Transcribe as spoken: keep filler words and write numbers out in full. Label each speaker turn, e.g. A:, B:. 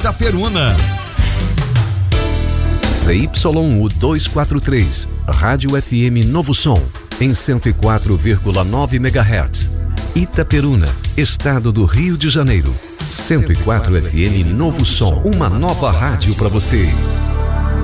A: Itaperuna.
B: Z Y U duzentos e quarenta e três, Rádio F M Novo Som, em cento e quatro vírgula nove megahertz. Itaperuna, Estado do Rio de Janeiro. cento e quatro F M Novo Som, uma nova rádio para você.